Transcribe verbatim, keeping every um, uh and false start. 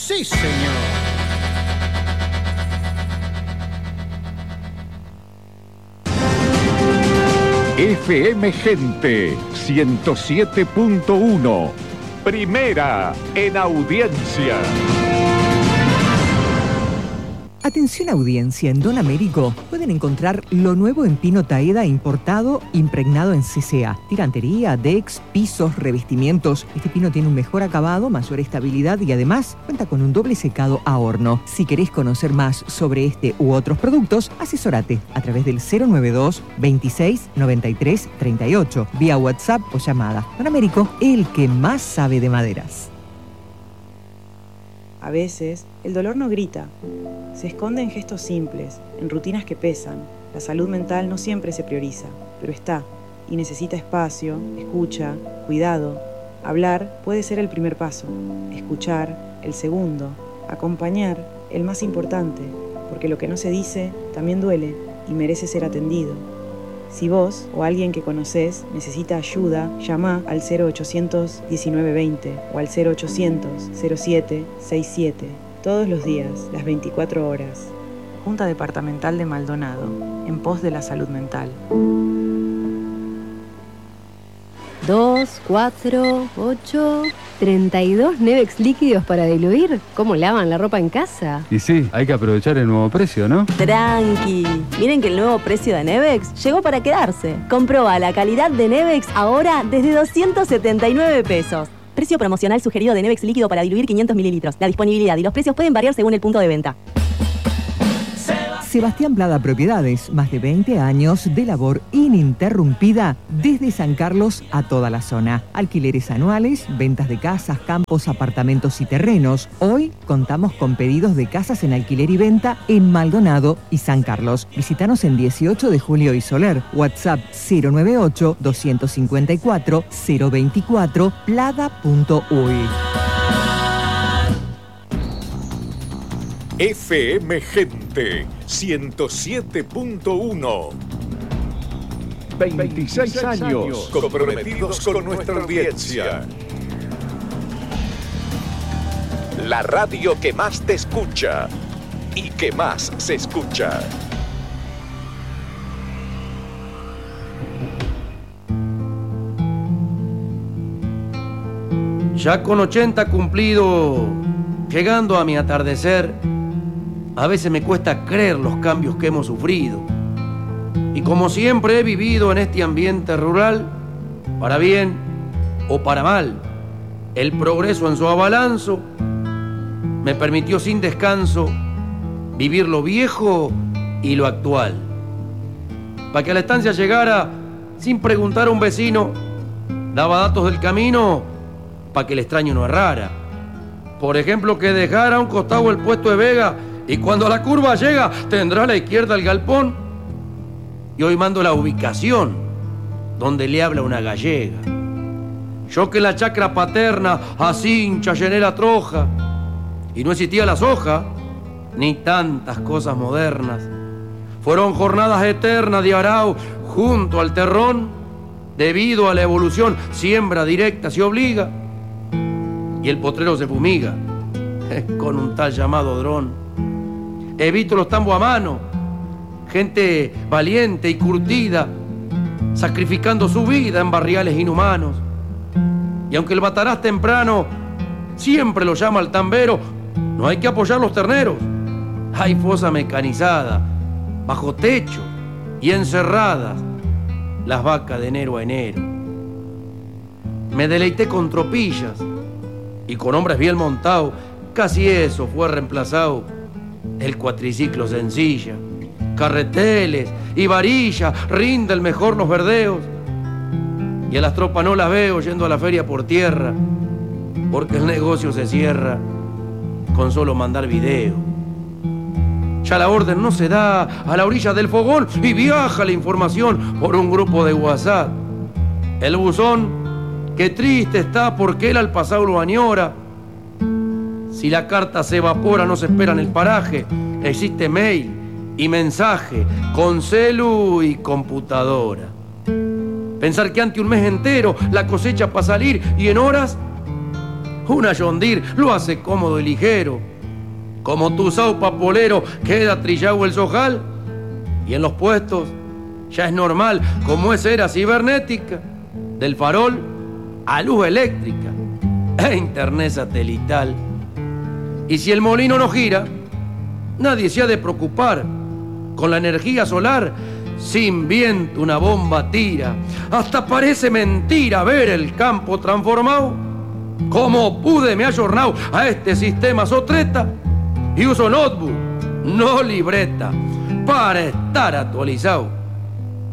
Sí, señor. F M Gente ciento siete punto uno. Primera en audiencia. Atención audiencia, en Don Américo pueden encontrar lo nuevo en pino Taeda importado, impregnado en C C A. Tirantería, decks, pisos, revestimientos. Este pino tiene un mejor acabado, mayor estabilidad y además cuenta con un doble secado a horno. Si querés conocer más sobre este u otros productos, asesorate a través del cero nueve dos, veintiséis, noventa y tres, treinta y ocho, vía WhatsApp o llamada. Don Américo, el que más sabe de maderas. A veces, el dolor no grita. Se esconde en gestos simples, en rutinas que pesan. La salud mental no siempre se prioriza, pero está, y necesita espacio, escucha, cuidado. Hablar puede ser el primer paso, escuchar, el segundo, acompañar, el más importante, porque lo que no se dice también duele y merece ser atendido. Si vos o alguien que conocés necesita ayuda, llama al cero ochocientos diecinueve veinte o al cero ochocientos cero siete sesenta y siete. Todos los días, las veinticuatro horas. Junta Departamental de Maldonado, en pos de la salud mental. Dos, cuatro, ocho, treinta y dos Nevex líquidos para diluir. ¿Cómo lavan la ropa en casa? Y sí, hay que aprovechar el nuevo precio, ¿no? Tranqui. Miren que el nuevo precio de Nevex llegó para quedarse. Comproba la calidad de Nevex ahora desde doscientos setenta y nueve pesos. Precio promocional sugerido de Nevex líquido para diluir quinientos mililitros. La disponibilidad y los precios pueden variar según el punto de venta. Sebastián Plada Propiedades, más de veinte años de labor ininterrumpida desde San Carlos a toda la zona. Alquileres anuales, ventas de casas, campos, apartamentos y terrenos. Hoy contamos con pedidos de casas en alquiler y venta en Maldonado y San Carlos. Visítanos en dieciocho de Julio y Soler. WhatsApp cero noventa y ocho, dos cinco cuatro, cero veinticuatro, plada punto uy. F M Gente ciento siete punto uno. veintiséis años comprometidos con nuestra audiencia. La radio que más te escucha y que más se escucha. Ya con ochenta cumplido, llegando a mi atardecer, a veces me cuesta creer los cambios que hemos sufrido. Y como siempre he vivido en este ambiente rural, para bien o para mal, el progreso en su abalanzo me permitió sin descanso vivir lo viejo y lo actual. Para que a la estancia llegara sin preguntar a un vecino, daba datos del camino para que el extraño no errara. Por ejemplo, que dejara a un costado el puesto de Vega y cuando la curva llega tendrá a la izquierda el galpón. Y hoy mando la ubicación donde le habla una gallega. Yo que en la chacra paterna a Cincha llené la troja y no existía la soja ni tantas cosas modernas. Fueron jornadas eternas de arao junto al terrón. Debido a la evolución, siembra directa se obliga y el potrero se fumiga con un tal llamado dron. Evito los tambos a mano, gente valiente y curtida, sacrificando su vida en barriales inhumanos. Y aunque el batarás temprano siempre lo llama al tambero, no hay que apoyar los terneros. Hay fosa mecanizada, bajo techo y encerradas las vacas de enero a enero. Me deleité con tropillas y con hombres bien montados, casi eso fue reemplazado el cuatriciclo sencilla. Carreteles y varillas rinden mejor los verdeos. Y a las tropas no las veo yendo a la feria por tierra, porque el negocio se cierra con solo mandar video. Ya la orden no se da a la orilla del fogón y viaja la información por un grupo de WhatsApp. El buzón, que triste está porque él al pasado lo añora. Si la carta se evapora, no se espera en el paraje. Existe mail y mensaje, con celu y computadora. Pensar que ante un mes entero la cosecha para salir y en horas Una John Deere lo hace cómodo y ligero. Como tu saupa polero queda trillado el sojal. Y en los puestos ya es normal, como es era cibernética, del farol a luz eléctrica e internet satelital. Y si el molino no gira, nadie se ha de preocupar. Con la energía solar, sin viento una bomba tira. Hasta parece mentira ver el campo transformado. Como pude me ayornado a este sistema sotreta y uso notebook, no libreta, para estar actualizado.